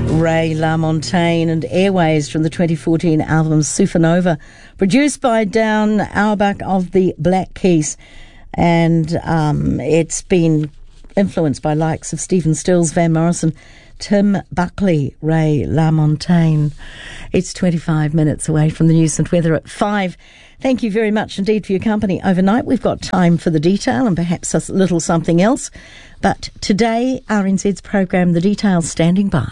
Ray LaMontagne and Airways from the 2014 album Supernova, produced by Dan Auerbach of the Black Keys. And it's been influenced by likes of Stephen Stills, Van Morrison, Tim Buckley, Ray LaMontagne. It's 25 minutes away from the news and weather at 5. Thank you very much indeed for your company overnight. We've got time for the detail and perhaps a little something else. But today, RNZ's program, The Detail, standing by.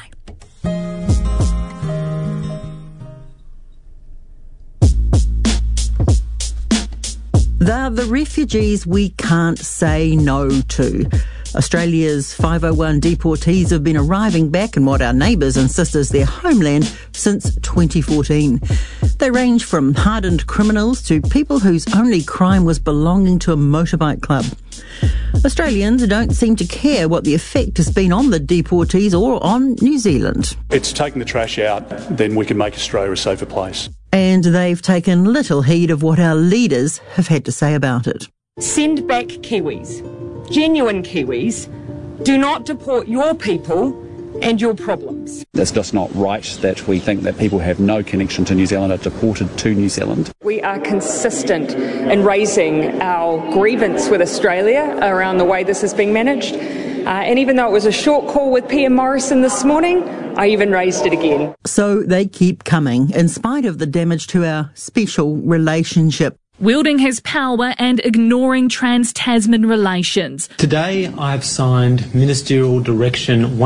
They're the refugees we can't say no to. Australia's 501 deportees have been arriving back in what our neighbours insist is their homeland since 2014. They range from hardened criminals to people whose only crime was belonging to a motorbike club. Australians don't seem to care what the effect has been on the deportees or on New Zealand. It's taking the trash out, then we can make Australia a safer place. And they've taken little heed of what our leaders have had to say about it. Send back Kiwis, genuine Kiwis. Do not deport your people and your problems. It's just not right that we think that people have no connection to New Zealand are deported to New Zealand. We are consistent in raising our grievance with Australia around the way this is being managed. And even though it was a short call with PM Morrison this morning, I even raised it again. So they keep coming, in spite of the damage to our special relationship. Wielding his power and ignoring trans-Tasman relations. Today I've signed Ministerial Direction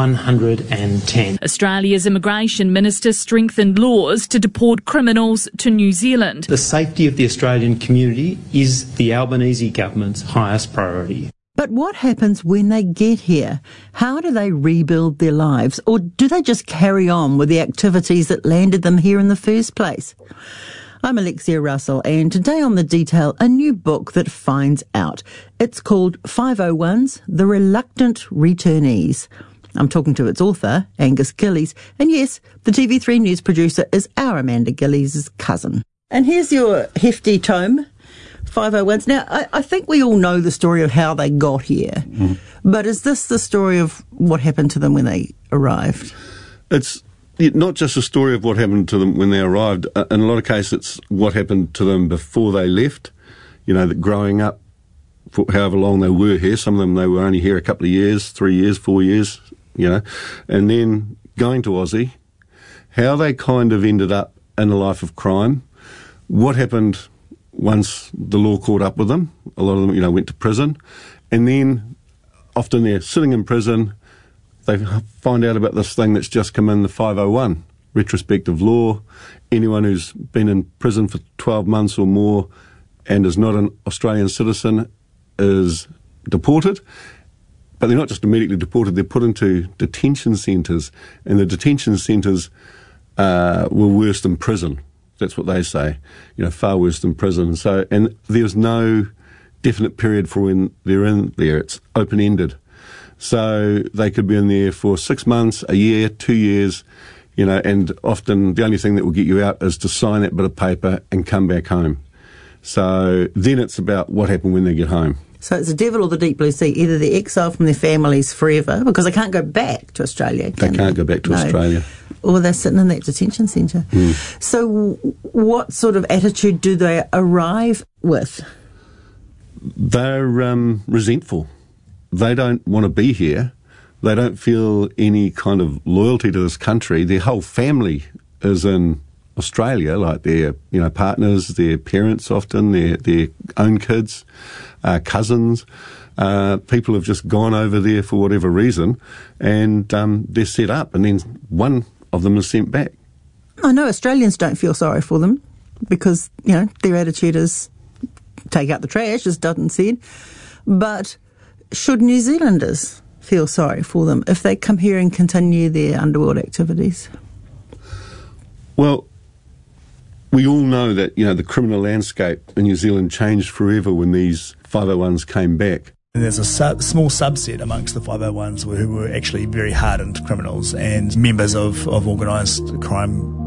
110. Australia's Immigration Minister strengthened laws to deport criminals to New Zealand. The safety of the Australian community is the Albanese government's highest priority. But what happens when they get here? How do they rebuild their lives? Or do they just carry on with the activities that landed them here in the first place? I'm Alexia Russell, and today on The Detail, a new book that finds out. It's called 501s, The Reluctant Returnees. I'm talking to its author, Angus Gillies, and yes, the TV3 news producer is our Amanda Gillies' cousin. And here's your hefty tome, 501s. Now, I think we all know the story of how they got here, but is this the story of what happened to them when they arrived? It's not just a story of what happened to them when they arrived. In a lot of cases, it's what happened to them before they left. You know, that growing up, for however long they were here, some of them, they were only here a couple of years, 3 years, 4 years, you know, and then going to Aussie, how they kind of ended up in a life of crime, what happened once the law caught up with them. A lot of them, you know, went to prison, and then often they're sitting in prison, they find out about this thing that's just come in, the 501, retrospective law. Anyone who's been in prison for 12 months or more and is not an Australian citizen is deported. But they're not just immediately deported, they're put into detention centres, and the detention centres were worse than prison. That's what they say, you know, far worse than prison. So, and there's no definite period for when they're in there. It's open-ended. So they could be in there for 6 months, a year, 2 years, you know, and often the only thing that will get you out is to sign that bit of paper and come back home. So then it's about what happened when they get home. So it's the devil or the deep blue sea. Either they're exiled from their families forever, because they can't go back to Australia. They can't go back to Australia. Or they're sitting in that detention centre. So what sort of attitude do they arrive with? They're resentful. They don't want to be here. They don't feel any kind of loyalty to this country. Their whole family is in Australia, like their, you know, partners, their parents often, their own kids, cousins. People have just gone over there for whatever reason, and they're set up, and then one of them is sent back. I know Australians don't feel sorry for them because, you know, their attitude is take out the trash, as Dutton said. But should New Zealanders feel sorry for them if they come here and continue their underworld activities? Well, we all know that, you know, the criminal landscape in New Zealand changed forever when these 501s came back. There's a small subset amongst the 501s who were actually very hardened criminals and members of organised crime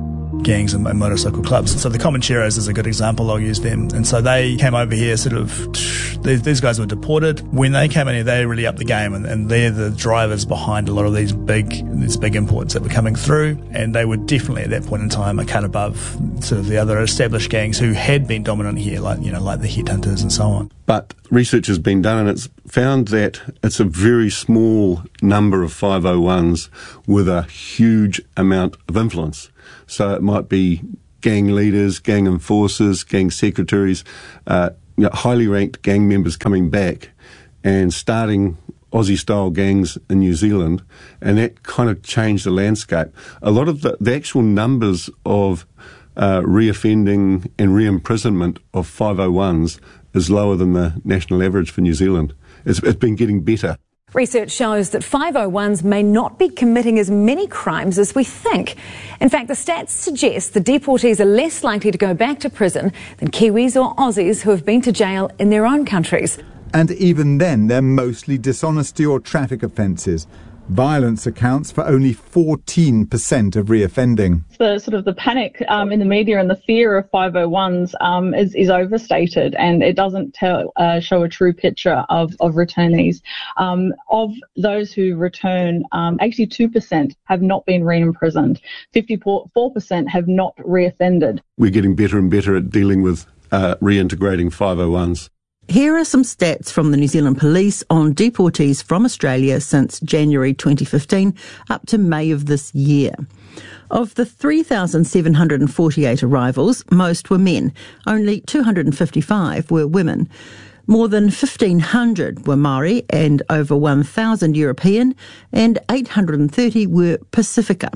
gangs and motorcycle clubs. So the Comancheros is a good example. I'll use them. And so they came over here these guys were deported. When they came in here, they really upped the game, and they're the drivers behind a lot of these big imports that were coming through. And they were definitely at that point in time a cut above sort of the other established gangs who had been dominant here, like the Headhunters and so on. But research has been done, and it's found that it's a very small number of 501s with a huge amount of influence. So it might be gang leaders, gang enforcers, gang secretaries, highly ranked gang members coming back and starting Aussie-style gangs in New Zealand, and that kind of changed the landscape. A lot of the actual numbers of reoffending and re-imprisonment of 501s is lower than the national average for New Zealand. It's been getting better. Research shows that 501s may not be committing as many crimes as we think. In fact, the stats suggest the deportees are less likely to go back to prison than Kiwis or Aussies who have been to jail in their own countries. And even then, they're mostly dishonesty or traffic offences. Violence accounts for only 14% of reoffending. The sort of the panic in the media and the fear of 501s is overstated, and it doesn't show a true picture of returnees. Of those who return, 82% have not been re-imprisoned. 54% have not reoffended. We're getting better and better at dealing with reintegrating 501s. Here are some stats from the New Zealand Police on deportees from Australia since January 2015 up to May of this year. Of the 3,748 arrivals, most were men. Only 255 were women. More than 1,500 were Maori and over 1,000 European, and 830 were Pacifica.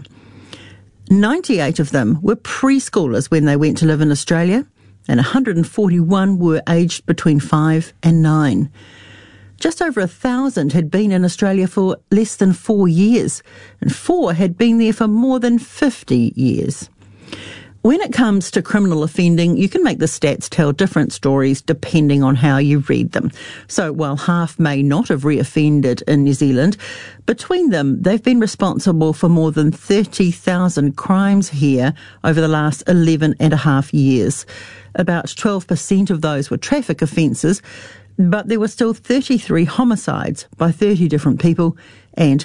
98 of them were preschoolers when they went to live in Australia, and 141 were aged between 5 and 9. Just over 1,000 had been in Australia for less than 4 years, and 4 had been there for more than 50 years. When it comes to criminal offending, you can make the stats tell different stories depending on how you read them. So while half may not have reoffended in New Zealand, between them they've been responsible for more than 30,000 crimes here over the last 11 and a half years. About 12% of those were traffic offences, but there were still 33 homicides by 30 different people and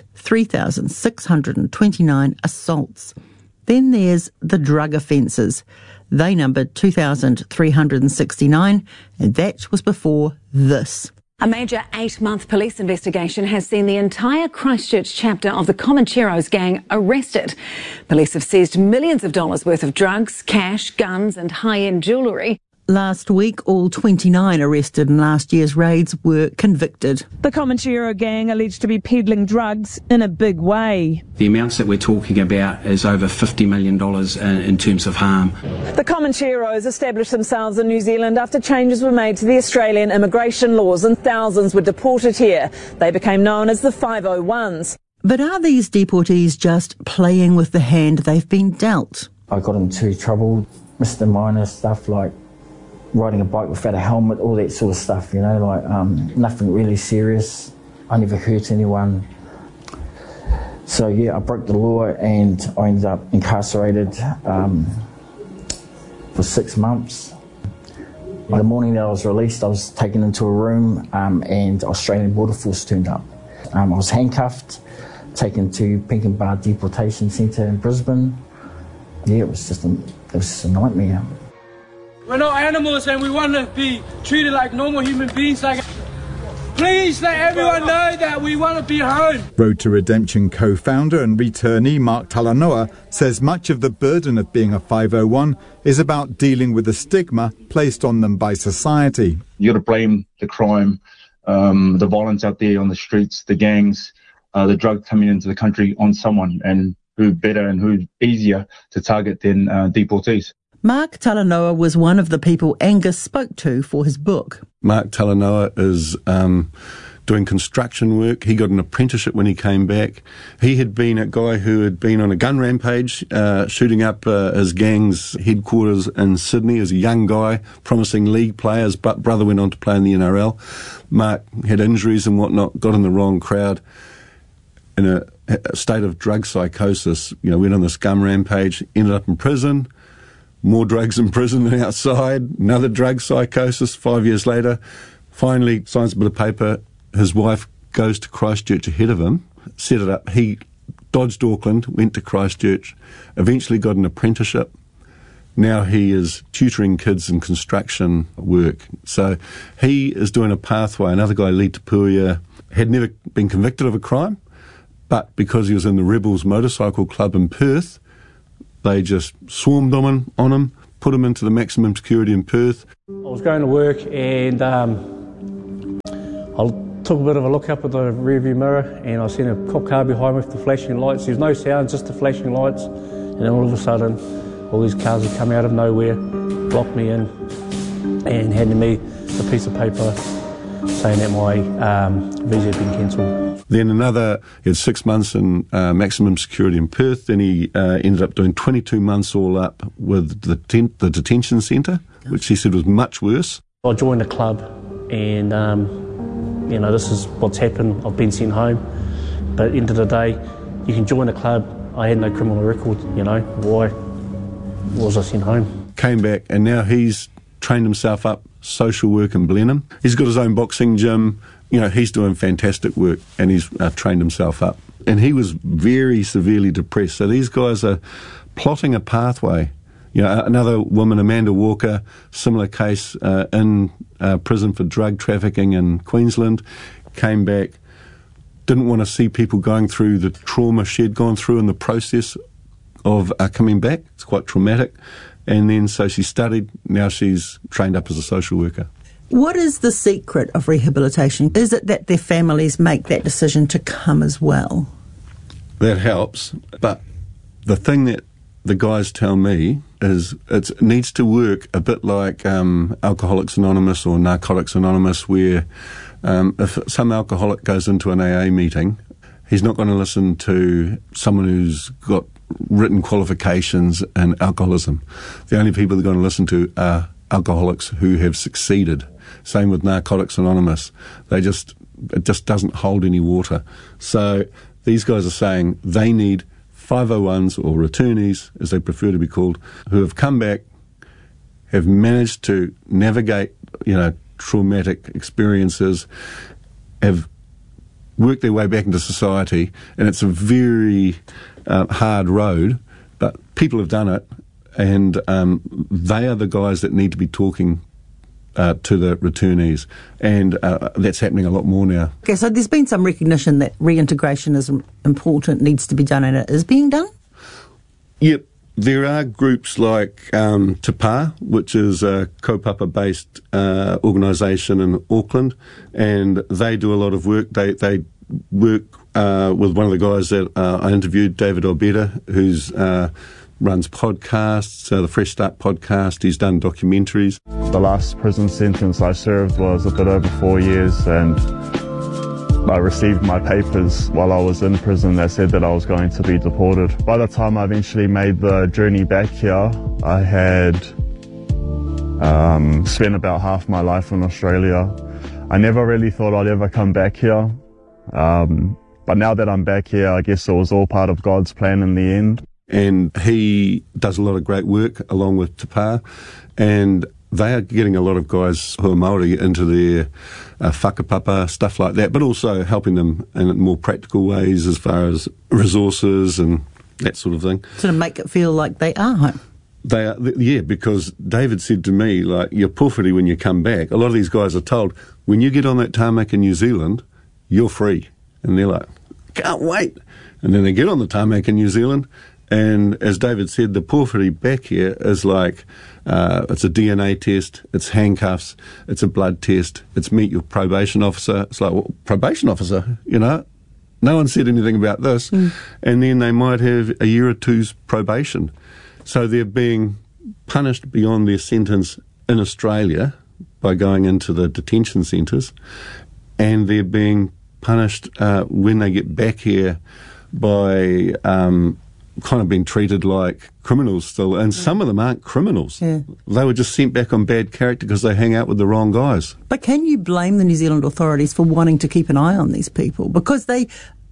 3,629 assaults. Then there's the drug offences. They numbered 2,369, and that was before this. A major 8-month police investigation has seen the entire Christchurch chapter of the Comancheros gang arrested. Police have seized millions of dollars worth of drugs, cash, guns and high-end jewellery. Last week, all 29 arrested in last year's raids were convicted. The Comanchero gang alleged to be peddling drugs in a big way. The amounts that we're talking about is over $50 million in terms of harm. The Comancheros established themselves in New Zealand after changes were made to the Australian immigration laws and thousands were deported here. They became known as the 501s. But are these deportees just playing with the hand they've been dealt? I got into trouble, misdemeanor stuff like riding a bike without a helmet, all that sort of stuff, nothing really serious. I never hurt anyone. So yeah, I broke the law and I ended up incarcerated for 6 months. The morning that I was released, I was taken into a room and Australian Border Force turned up. I was handcuffed, taken to Pinkenba Deportation Centre in Brisbane. Yeah, it was just a nightmare. We're not animals and we want to be treated like normal human beings. Please let everyone know that we want to be home. Road to Redemption co-founder and returnee Mark Talanoa says much of the burden of being a 501 is about dealing with the stigma placed on them by society. You've got to blame the crime, the violence out there on the streets, the gangs, the drug coming into the country on someone, and who better and who easier to target than deportees. Mark Talanoa was one of the people Angus spoke to for his book. Mark Talanoa is doing construction work. He got an apprenticeship when he came back. He had been a guy who had been on a gun rampage, shooting up his gang's headquarters in Sydney as a young guy, promising league players, but brother went on to play in the NRL. Mark had injuries and whatnot, got in the wrong crowd. In a a state of drug psychosis, went on the scum rampage, ended up in prison, more drugs in prison than outside, another drug psychosis 5 years later, finally signs a bit of paper. His wife goes to Christchurch ahead of him, set it up. He dodged Auckland, went to Christchurch, eventually got an apprenticeship. Now he is tutoring kids in construction work. So he is doing a pathway. Another guy, Lee Tapuia, had never been convicted of a crime, but because he was in the Rebels Motorcycle Club in Perth, they just swarmed on him, put him into the maximum security in Perth. I was going to work and I took a bit of a look up at the rearview mirror and I seen a cop car behind me with the flashing lights. There's no sound, just the flashing lights. And then all of a sudden, all these cars would come out of nowhere, blocked me in and handed me a piece of paper saying that my visa had been cancelled. Then he had 6 months in maximum security in Perth. Then he ended up doing 22 months all up with the detention centre, which he said was much worse. I joined a club and, this is what's happened. I've been sent home. But at the end of the day, you can join a club. I had no criminal record, Why was I sent home? Came back and now he's trained himself up, social work in Blenheim. He's got his own boxing gym. He's doing fantastic work and he's trained himself up. And he was very severely depressed. So these guys are plotting a pathway. Another woman, Amanda Walker, similar case in prison for drug trafficking in Queensland, came back, didn't want to see people going through the trauma she'd gone through in the process of coming back. It's quite traumatic. And then so she studied, now she's trained up as a social worker. What is the secret of rehabilitation? Is it that their families make that decision to come as well? That helps, but the thing that the guys tell me is it needs to work a bit like Alcoholics Anonymous or Narcotics Anonymous, where if some alcoholic goes into an AA meeting, he's not going to listen to someone who's got written qualifications in alcoholism. The only people they're going to listen to are alcoholics who have succeeded. Same with Narcotics Anonymous. It just doesn't hold any water. So these guys are saying they need 501s or returnees, as they prefer to be called, who have come back, have managed to navigate, traumatic experiences, have worked their way back into society, and it's a very hard road, but people have done it, and they are the guys that need to be talking to the returnees, and that's happening a lot more now. Okay, so there's been some recognition that reintegration is important, needs to be done, and it is being done? Yep. There are groups like Te Pā, which is a kaupapa-based organisation in Auckland, and they do a lot of work. They work with one of the guys that I interviewed, David Obeda, who's runs podcasts, the Fresh Start podcast. He's done documentaries. The last prison sentence I served was a bit over 4 years, and I received my papers while I was in prison that said that I was going to be deported. By the time I eventually made the journey back here, I had spent about half my life in Australia. I never really thought I'd ever come back here. But now that I'm back here, I guess it was all part of God's plan in the end. And he does a lot of great work along with Te Pā, and they are getting a lot of guys who are Māori into their whakapapa, stuff like that, but also helping them in more practical ways as far as resources and that sort of thing. Sort of make it feel like they are home. They are, yeah, because David said to me, you're pōwhiri when you come back. A lot of these guys are told, when you get on that tarmac in New Zealand, you're free. And they're like, can't wait. And then they get on the tarmac in New Zealand, and as David said, the pōwhiri back here is like, it's a DNA test, it's handcuffs, it's a blood test, it's meet your probation officer. It's like, well, probation officer, no one said anything about this. And then they might have a year or two's probation. So they're being punished beyond their sentence in Australia by going into the detention centres, and they're being punished when they get back here by kind of being treated like criminals still, and some of them aren't criminals. Yeah. They were just sent back on bad character because they hang out with the wrong guys. But can you blame the New Zealand authorities for wanting to keep an eye on these people? Because they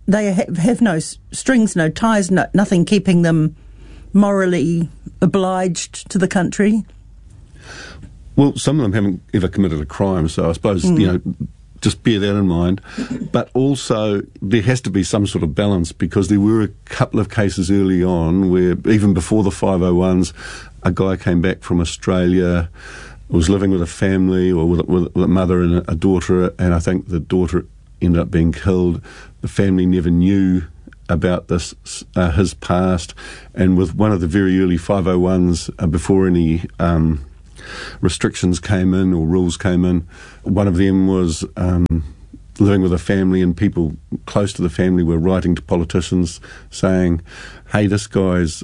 they have no strings, no ties, nothing keeping them morally obliged to the country? Well, some of them haven't ever committed a crime, so I suppose, just bear that in mind. But also, there has to be some sort of balance, because there were a couple of cases early on where, even before the 501s, a guy came back from Australia, was living with a family, or with a mother and a daughter, and I think the daughter ended up being killed. The family never knew about this, his past, and with one of the very early 501s, before any restrictions came in or rules came in, one of them was living with a family, and people close to the family were writing to politicians saying, hey, this guy's,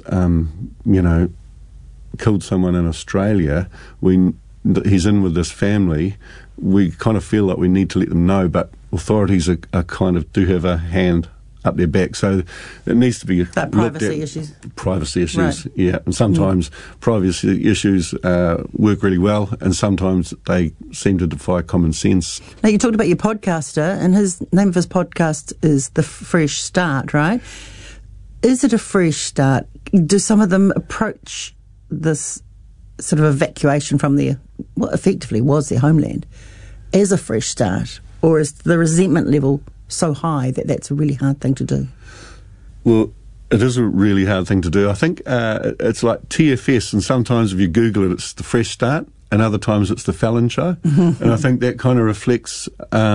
killed someone in Australia, he's in with this family, we kind of feel like we need to let them know, but authorities are kind of do have a hand up their back, so it needs to be that privacy issues. Privacy issues, right. Yeah, and sometimes privacy issues work really well, and sometimes they seem to defy common sense. Now, you talked about your podcaster, and his name of his podcast is The Fresh Start, right? Is it a fresh start? Do some of them approach this sort of evacuation from their, what effectively was their homeland, as a fresh start, or is the resentment level so high that that's a really hard thing to do? Well, it is a really hard thing to do. I think it's like TFS, and sometimes if you Google it, it's The Fresh Start, and other times it's The Fallon Show. And I think that kind of reflects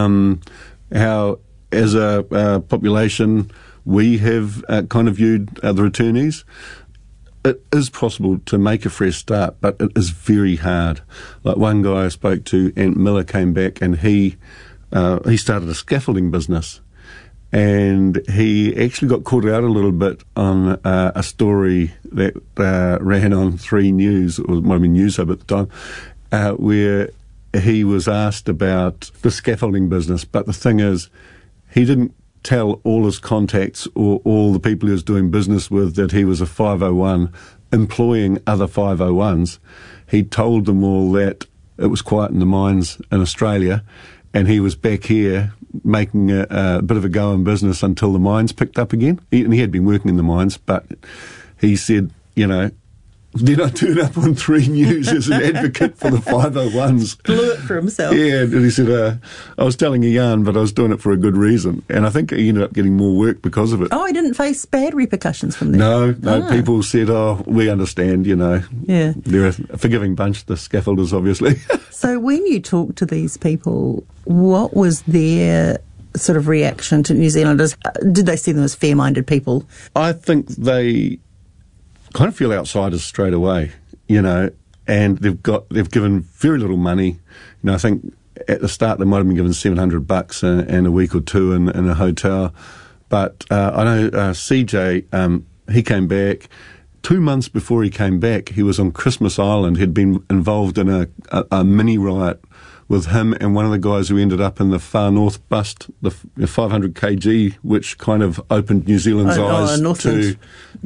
how, as a population, we have kind of viewed the returnees. It is possible to make a fresh start, but it is very hard. Like one guy I spoke to, Ant Miller, came back, and he started a scaffolding business, and he actually got caught out a little bit on a story that ran on 3 News, or it might have been News Hub at the time, where he was asked about the scaffolding business. But the thing is, he didn't tell all his contacts or all the people he was doing business with that he was a 501 employing other 501s. He told them all that it was quiet in the mines in Australia, and he was back here making a bit of a go in business until the mines picked up again. And he had been working in the mines, but he said, did I turn up on 3 News as an advocate for the 501s? Blew it for himself. Yeah, and he said, I was telling a yarn, but I was doing it for a good reason. And I think he ended up getting more work because of it. Oh, he didn't face bad repercussions from that? No, people said, we understand, Yeah. They're a forgiving bunch, the scaffolders, obviously. So when you talk to these people, what was their sort of reaction to New Zealanders? Did they see them as fair-minded people? I think they kind of feel outsiders straight away, and they've given very little money. I think at the start they might have been given $700 and a week or two in a hotel. But I know CJ, he came back. 2 months before he came back, he was on Christmas Island. He'd been involved in a mini riot with him and one of the guys who ended up in the Far North bust, the 500 kg, which kind of opened New Zealand's eyes to,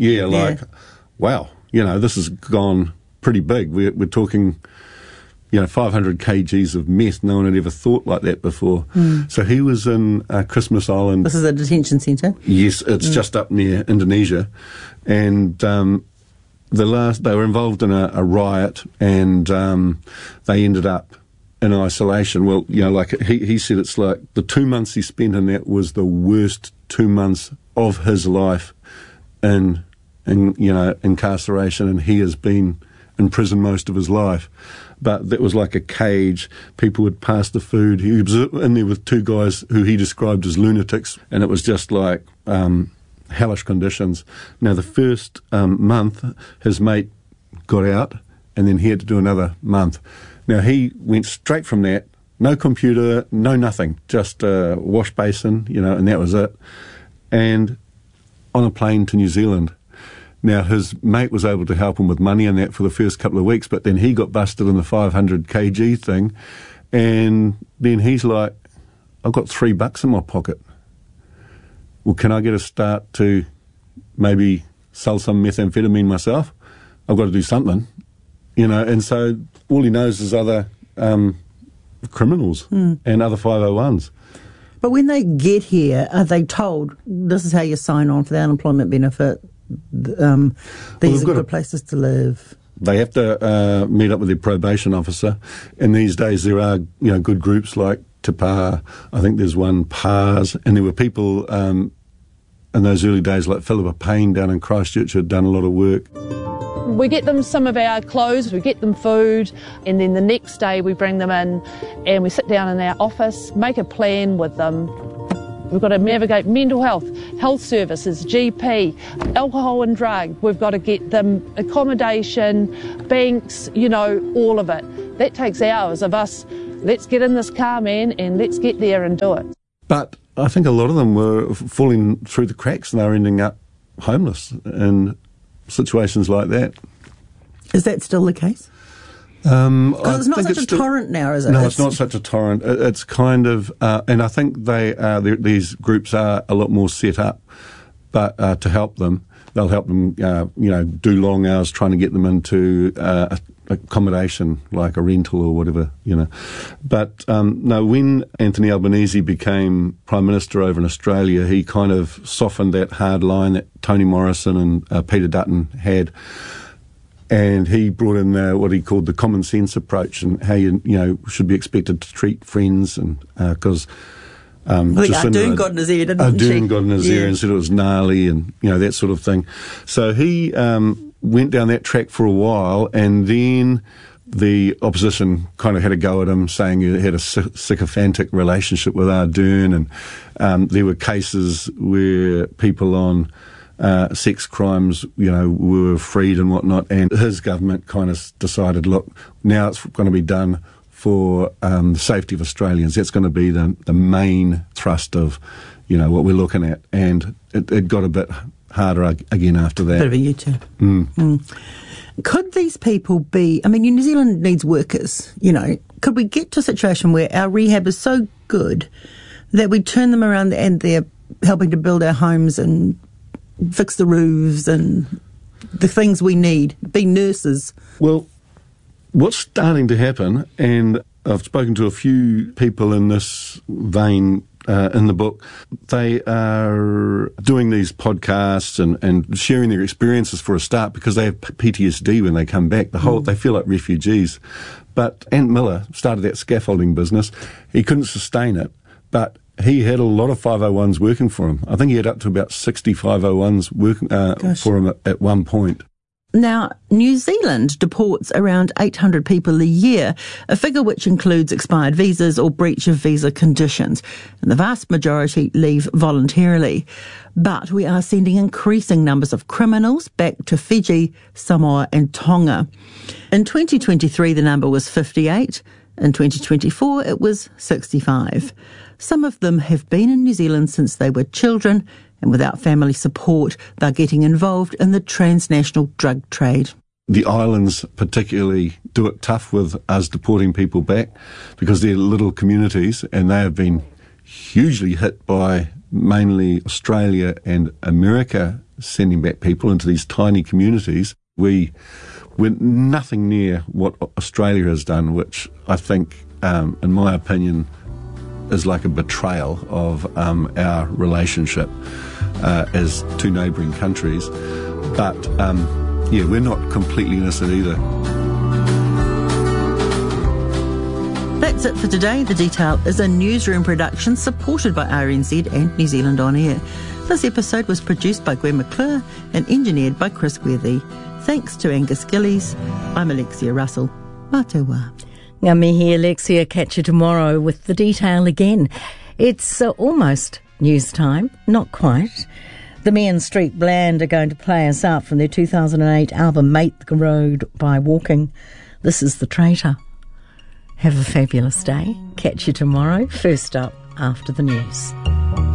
wow, this has gone pretty big. We're talking, 500 kgs of meth. No one had ever thought like that before. So he was in Christmas Island. This is a detention centre? Yes, it's just up near Indonesia. And they were involved in a riot, and they ended up in isolation. Well, he said it's like the 2 months he spent in that was the worst 2 months of his life in incarceration, and he has been in prison most of his life. But that was like a cage. People would pass the food. He was in there with 2 guys who he described as lunatics, and it was just like hellish conditions. Now, the first month, his mate got out, and then he had to do another month. Now, he went straight from that, no computer, no nothing, just a wash basin, and that was it, and on a plane to New Zealand. Now, his mate was able to help him with money and that for the first couple of weeks, but then he got busted in the 500 kg thing, and then he's like, I've got $3 in my pocket. Well, can I get a start to maybe sell some methamphetamine myself? I've got to do something, and so all he knows is other criminals and other 501s. But when they get here, are they told, this is how you sign on for the unemployment benefit, these are good places to live? They have to meet up with their probation officer. And these days there are, good groups like Te Pā. I think there's one, PARS. And there were people in those early days like Philippa Payne down in Christchurch who had done a lot of work. We get them some of our clothes, we get them food, and then the next day we bring them in and we sit down in our office, make a plan with them. We've got to navigate mental health, health services, GP, alcohol and drug. We've got to get them accommodation, banks, all of it. That takes hours of us. Let's get in this car, man, and let's get there and do it. But I think a lot of them were falling through the cracks and they were ending up homeless in situations like that. Is that still the case? Because it's not such a torrent now, is it? No, it's not such a torrent. It's kind of, and I think these groups are a lot more set up, but to help them, they'll help them, do long hours trying to get them into accommodation, like a rental or whatever, But no, when Anthony Albanese became Prime Minister over in Australia, he kind of softened that hard line that Toni Morrison and Peter Dutton had. And he brought in what he called the common sense approach and how you should be expected to treat friends, and because I think Ardern got in his ear, didn't she? Ardern got in his ear and said it was gnarly and that sort of thing. So he went down that track for a while, and then the opposition kind of had a go at him, saying he had a sycophantic relationship with Ardern, and there were cases where people on sex crimes, were freed and whatnot, and his government kind of decided, look, now it's going to be done for the safety of Australians. That's going to be the main thrust of, what we're looking at, and it got a bit harder again after that. Bit of a U-turn. Could these people be, New Zealand needs workers, could we get to a situation where our rehab is so good that we turn them around and they're helping to build our homes and fix the roofs and the things we need, be nurses? Well, what's starting to happen, and I've spoken to a few people in this vein in the book, they are doing these podcasts and sharing their experiences for a start, because they have PTSD when they come back. They feel like refugees. But Ant Miller started that scaffolding business. He couldn't sustain it, but he had a lot of 501s working for him. I think he had up to about 60 501s working for him at one point. Now, New Zealand deports around 800 people a year, a figure which includes expired visas or breach of visa conditions, and the vast majority leave voluntarily. But we are sending increasing numbers of criminals back to Fiji, Samoa and Tonga. In 2023, the number was 58. In 2024, it was 65. Some of them have been in New Zealand since they were children, and without family support, they're getting involved in the transnational drug trade. The islands particularly do it tough with us deporting people back, because they're little communities and they have been hugely hit by mainly Australia and America sending back people into these tiny communities. We're nothing near what Australia has done, which I think, in my opinion, is like a betrayal of our relationship as two neighbouring countries. But, we're not completely innocent either. That's it for today. The Detail is a newsroom production supported by RNZ and New Zealand On Air. This episode was produced by Gwen McClure and engineered by Chris Worthy. Thanks to Angus Gillies. I'm Alexia Russell. Mā te wā. Ngā mihi, Alexia. Catch you tomorrow with The Detail again. It's almost news time. Not quite. The Me and Street Bland are going to play us out from their 2008 album Make the Road by Walking. This is The Traitor. Have a fabulous day. Catch you tomorrow. First up, after the news.